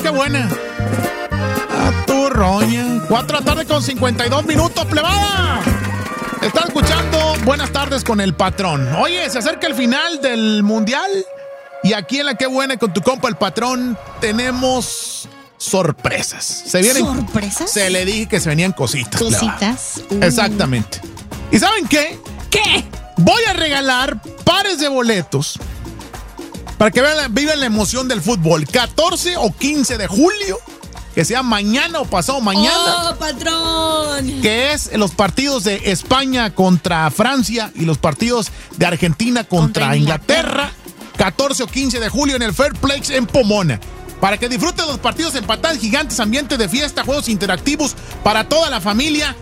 qué buena. A tu roña. 4 de la tarde con 52 minutos, plebada. Estás escuchando Buenas tardes con el patrón. Oye, se acerca el final del mundial. Y aquí en la que buena con tu compa el patrón tenemos sorpresas. ¿Se vienen? ¿Sorpresas? Se le dije que se venían cositas. Cositas. Exactamente. ¿Y saben qué? ¿Qué? Voy a regalar pares de boletos para que vivan la emoción del fútbol. 14 o 15 de julio, que sea mañana o pasado mañana. ¡Oh, patrón! Que es los partidos de España contra Francia y los partidos de Argentina contra Inglaterra. 14 o 15 de julio en el Fair Place en Pomona. Para que disfruten los partidos en patadas gigantes, ambiente de fiesta, juegos interactivos para toda la familia.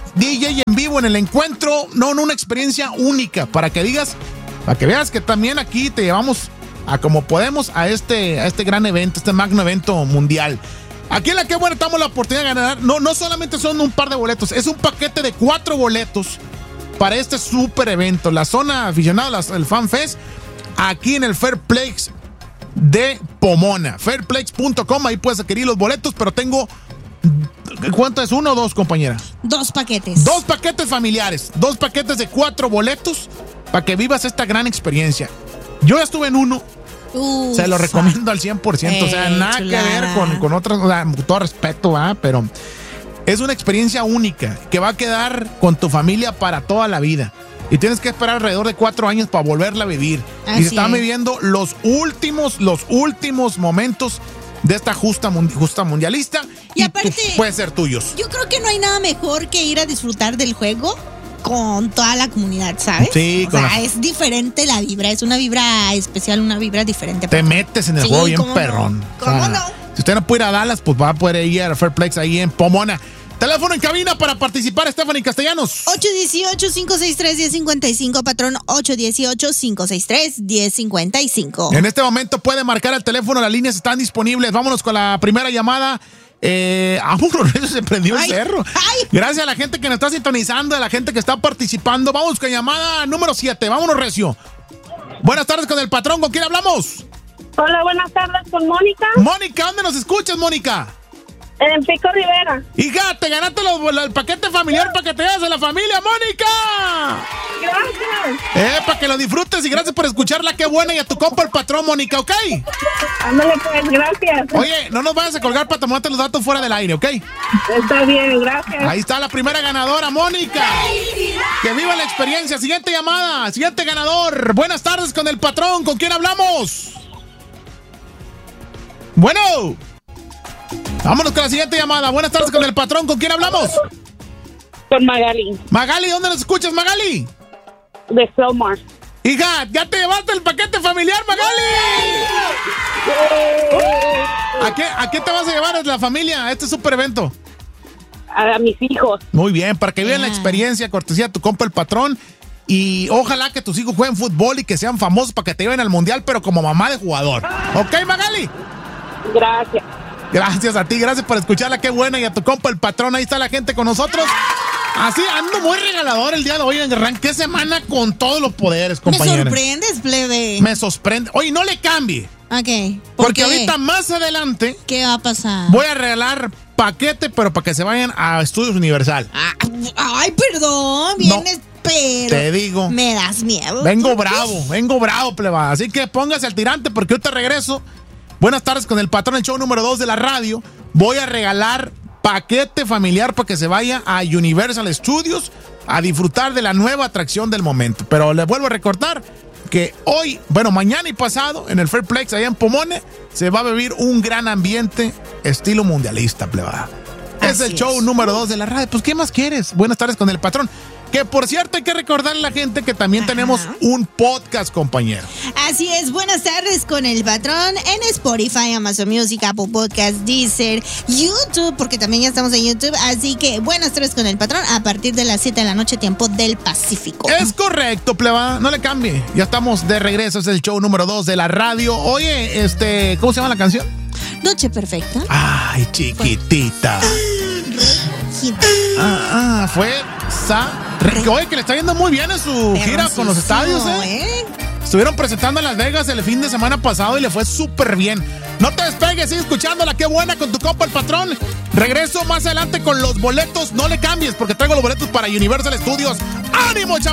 DJ en vivo en el encuentro. No, una experiencia única. Para que veas que también aquí te llevamos a como podemos a este gran evento, este magno evento mundial. Aquí en la que bueno estamos la oportunidad de ganar. No solamente son un par de boletos, es un paquete de 4 boletos para este super evento. La zona aficionada, el Fan Fest, aquí en el Fair Place de Pomona. Fairplex.com, ahí puedes adquirir los boletos, pero tengo... ¿Cuánto es? ¿1 o 2, compañera? 2 paquetes. 2 paquetes familiares. 2 paquetes de 4 boletos para que vivas esta gran experiencia. Yo ya estuve en uno. Se lo recomiendo al 100%. O sea, nada chulada. Que ver con otras. O sea, todo respeto, ¿verdad? Pero es una experiencia única que va a quedar con tu familia para toda la vida. Y tienes que esperar alrededor de 4 años para volverla a vivir. Así y se están viviendo los últimos momentos de esta justa mundialista. Y aparte, puede ser tuyos. Yo creo que no hay nada mejor que ir a disfrutar del juego con toda la comunidad, ¿sabes? Sí, es diferente la vibra, es una vibra especial, una vibra diferente. Te metes en el juego bien perrón. No. ¿Cómo no? Si usted no puede ir a Dallas, pues va a poder ir a Fairplex ahí en Pomona. Teléfono en cabina para participar, Stephanie Castellanos. 818-563-1055, patrón. 818-563-1055. En este momento puede marcar el teléfono, las líneas están disponibles. Vámonos con la primera llamada. Vámonos, se prendió el cerro. Gracias a la gente que nos está sintonizando, a la gente que está participando. Vamos con llamada número 7. Vámonos, recio. Buenas tardes con el patrón. ¿Con quién hablamos? Hola, buenas tardes con Mónica. Mónica, ¿dónde nos escuchas, Mónica? En Pico Rivera. Hija, te ganaste el paquete familiar para que te veas a la familia, Mónica. Gracias. Para que lo disfrutes y gracias por escucharla, qué buena, y a tu compa el patrón, Mónica, ¿ok? Ándale pues, gracias. Oye, no nos vayas a colgar para tomarte los datos fuera del aire, ¿ok? Está bien, gracias. Ahí está la primera ganadora, Mónica. Que viva la experiencia. Siguiente llamada, siguiente ganador. Buenas tardes con el patrón, ¿con quién hablamos? Bueno. Vámonos con la siguiente llamada. Buenas tardes con el patrón. ¿Con quién hablamos? Con Magali. Magali, ¿dónde nos escuchas, Magali? De Selmar. Hija, ¿ya te llevaste el paquete familiar, Magali? ¿A qué te vas a llevar de la familia a este super evento? A mis hijos. Muy bien, para que vivan la experiencia, cortesía de tu compa el patrón. Y ojalá que tus hijos jueguen fútbol y que sean famosos para que te lleven al mundial, pero como mamá de jugador. ¿Ok, Magali? Gracias. Gracias a ti, gracias por escucharla, qué buena, y a tu compa el patrón, ahí está la gente con nosotros. Así, ando muy regalador el día de hoy, arranqué semana con todos los poderes, compañeros. Me sorprendes, plebe. Me sorprende. Oye, no le cambie. Ok. Porque ahorita más adelante... ¿Qué va a pasar? Voy a regalar paquete, pero para que se vayan a Estudios Universal. Ay, perdón, vienes... No. Pero te digo, me das miedo. Vengo bravo, pleba. Así que póngase al tirante porque yo te regreso. Buenas tardes con el patrón, el show número 2 de la radio. Voy a regalar paquete familiar para que se vaya a Universal Studios a disfrutar de la nueva atracción del momento. Pero les vuelvo a recordar que hoy, mañana y pasado, en el Fairplex, allá en Pomone, se va a vivir un gran ambiente estilo mundialista, pleba. Es el show número 2 de la radio. Pues, ¿qué más quieres? Buenas tardes con el patrón. Que, por cierto, hay que recordarle a la gente que también tenemos un podcast, compañero. Así es, buenas tardes con el patrón en Spotify, Amazon Music, Apple Podcast, Deezer, YouTube, porque también ya estamos en YouTube. Así que buenas tardes con el patrón a partir de las 7 de la noche, tiempo del Pacífico. Es correcto, pleba, no le cambie. Ya estamos de regreso, es el show número 2 de la radio. Oye, ¿cómo se llama la canción? Noche Perfecta. Ay, chiquitita. Fue Oye, que le está yendo muy bien en su gira con los estadios, Estuvieron presentando en Las Vegas el fin de semana pasado y le fue súper bien. No te despegues, sigue escuchándola, qué buena con tu compa el patrón. Regreso más adelante con los boletos, no le cambies porque traigo los boletos para Universal Studios. ¡Ánimo, chaval!